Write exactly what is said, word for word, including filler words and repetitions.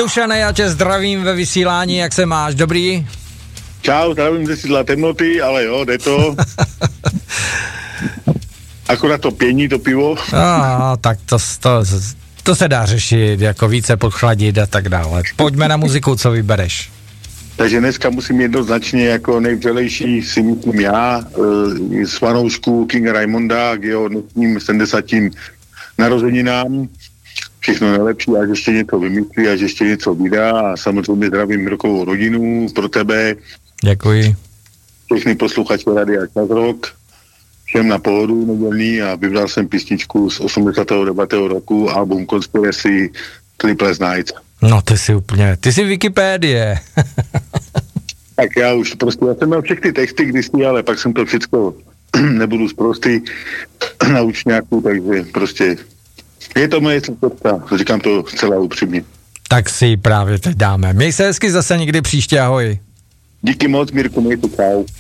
Dušane, já tě zdravím ve vysílání, jak se máš, dobrý? Čau, zdravím ze sídla Temnoty, ale jo, jde to. Akorát to pění, to pivo. No, tak to, to, to se dá řešit, jako více podchladit a tak dále. Pojďme na muziku, co vybereš. Takže dneska musím jednoznačně jako nejvřelejší si myslím já e, z fanoušků Kinga Raimonda k jeho dnešním sedmdesátým narozeninám. Všechno nejlepší, až ještě něco vymyslí, až ještě něco vydá a samozřejmě zdravím rokovou rodinu pro tebe. Děkuji. Všechny posluchače Radia Čas Rock, všem na pohodu nedělný a vybral jsem písničku z osmdesátého devátého roku, album Conspiracy, Sleepless Nights. No ty jsi úplně, ty jsi Wikipédie. Tak já už prostě, já jsem měl všechny texty kdysi, ale pak jsem to všechno, nebudu zprostý na učňáku, takže prostě je to moje srdcovka, říkám to celá upřímně. Tak si právě teď dáme. Měj se hezky zase někdy příště, ahoj. Díky moc, Mirku, mějte, čau.